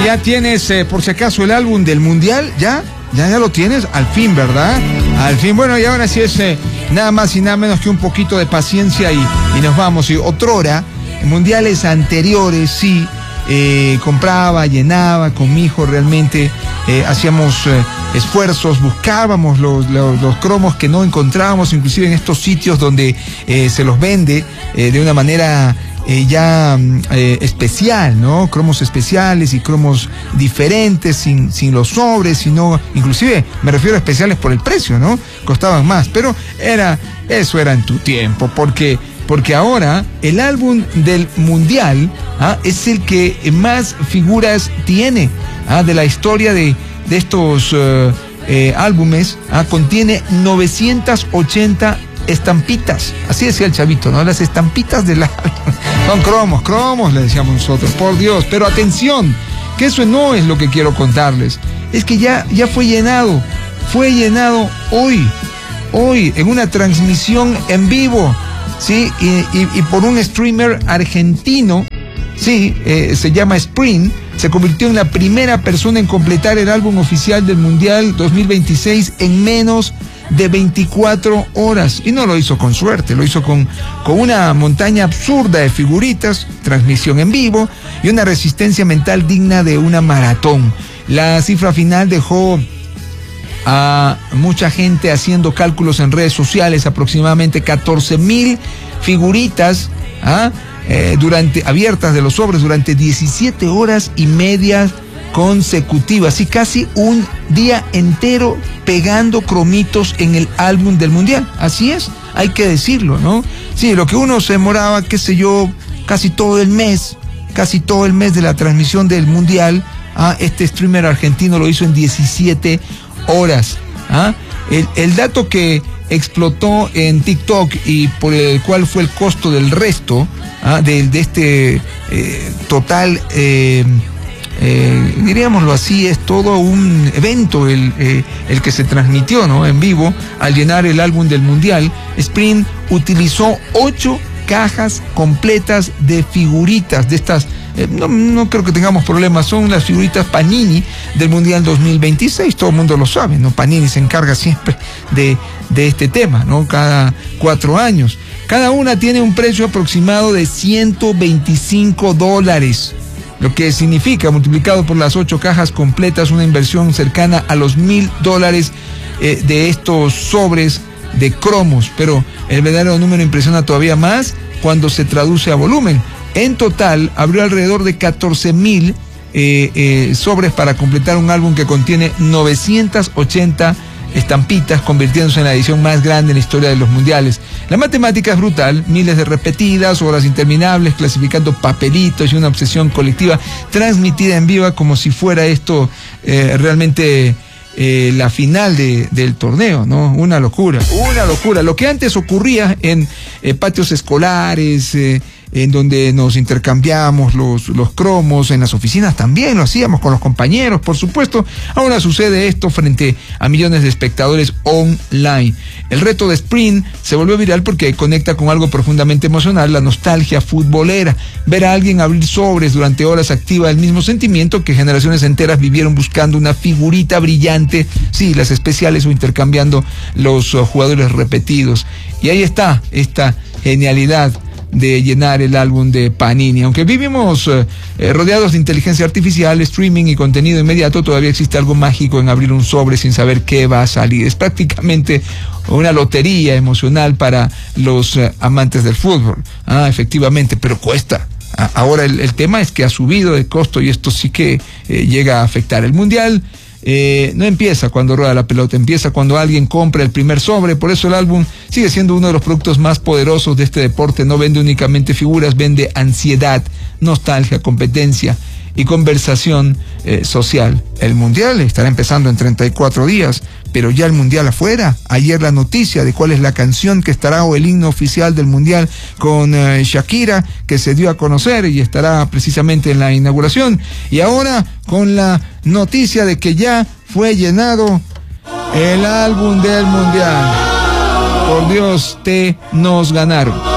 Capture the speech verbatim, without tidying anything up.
Ya tienes, eh, por si acaso, el álbum del Mundial, ¿ya? Ya, ya lo tienes, al fin, ¿verdad? Al fin, bueno, y ahora sí es eh, nada más y nada menos que un poquito de paciencia y, y nos vamos. Y otrora, en mundiales anteriores, sí, eh, compraba, llenaba con mi hijo, realmente eh, hacíamos eh, esfuerzos, buscábamos los, los, los cromos que no encontrábamos, inclusive en estos sitios donde eh, se los vende eh, de una manera Eh, ya eh, especial, ¿no? Cromos especiales y cromos diferentes, sin, sin los sobres, sino, inclusive, me refiero a especiales por el precio, ¿no? Costaban más, pero era, eso era en tu tiempo, porque, porque ahora el álbum del Mundial ¿ah? es el que más figuras tiene ¿ah? de la historia de, de estos uh, eh, álbumes, ¿ah? contiene novecientas ochenta estampitas, así decía el chavito, ¿no? Las estampitas de la... Son cromos, cromos, le decíamos nosotros, por Dios. Pero atención, que eso no es lo que quiero contarles. Es que ya, ya fue llenado, fue llenado hoy, hoy, en una transmisión en vivo, ¿sí? Y, y, y por un streamer argentino, sí, eh, se llama Sprint, se convirtió en la primera persona en completar el álbum oficial del Mundial dos mil veintiséis en menos de veinticuatro horas, y no lo hizo con suerte, lo hizo con, con una montaña absurda de figuritas, transmisión en vivo y una resistencia mental digna de una maratón. La cifra final dejó a mucha gente haciendo cálculos en redes sociales, aproximadamente catorce mil figuritas ¿ah? eh, durante, abiertas de los sobres durante diecisiete horas y media consecutivas, y casi un día entero pegando cromitos en el álbum del Mundial. Así es, hay que decirlo, ¿no? Sí, lo que uno se demoraba, qué sé yo, casi todo el mes, casi todo el mes de la transmisión del Mundial, ¿ah? Este streamer argentino lo hizo en diecisiete horas. ¿ah? El, el dato que explotó en TikTok y por el cual fue el costo del resto ¿ah? de, de este eh, total... Eh, Eh, diríamoslo así, es todo un evento el, eh, el que se transmitió, ¿no? En vivo al llenar el álbum del Mundial. Sprint utilizó ocho cajas completas de figuritas de estas, eh, no, no creo que tengamos problemas, son las figuritas Panini del Mundial dos mil veintiséis, todo el mundo lo sabe, ¿no? Panini se encarga siempre de, de este tema, ¿no? Cada cuatro años. Cada una tiene un precio aproximado de ciento veinticinco dólares. Lo que significa, multiplicado por las ocho cajas completas, una inversión cercana a los mil dólares eh, de estos sobres de cromos. Pero el verdadero número impresiona todavía más cuando se traduce a volumen. En total, abrió alrededor de catorce mil eh, eh, sobres para completar un álbum que contiene novecientas ochenta estampitas, convirtiéndose en la edición más grande en la historia de los mundiales. La matemática es brutal, miles de repetidas, horas interminables, clasificando papelitos y una obsesión colectiva transmitida en vivo como si fuera esto eh, realmente eh, la final de, del torneo, ¿no? Una locura, una locura. Lo que antes ocurría en eh, patios escolares, eh, en donde nos intercambiamos los, los cromos, en las oficinas también lo hacíamos con los compañeros, por supuesto. Ahora sucede esto frente a millones de espectadores online. El reto de Sprint se volvió viral porque conecta con algo profundamente emocional, la nostalgia futbolera. Ver a alguien abrir sobres durante horas activa el mismo sentimiento que generaciones enteras vivieron buscando una figurita brillante, sí, las especiales, o intercambiando los uh, jugadores repetidos. Y ahí está esta genialidad de llenar el álbum de Panini. Aunque vivimos eh, eh, rodeados de inteligencia artificial, streaming y contenido inmediato, todavía existe algo mágico en abrir un sobre sin saber qué va a salir. Es prácticamente una lotería emocional para los eh, amantes del fútbol. Ah, efectivamente, pero cuesta. Ah, ahora el, el tema es que ha subido de costo y esto sí que eh, llega a afectar. El Mundial Eh, no empieza cuando rueda la pelota, empieza cuando alguien compra el primer sobre. Por eso el álbum sigue siendo uno de los productos más poderosos de este deporte. No vende únicamente figuras, vende ansiedad, nostalgia, competencia y conversación eh, social. El Mundial estará empezando en treinta y cuatro días, pero ya el Mundial afuera. Ayer la noticia de cuál es la canción que estará, o el himno oficial del Mundial, con eh, Shakira, que se dio a conocer y estará precisamente en la inauguración. Y ahora con la noticia de que ya fue llenado el álbum del Mundial. Por Dios, te nos ganaron.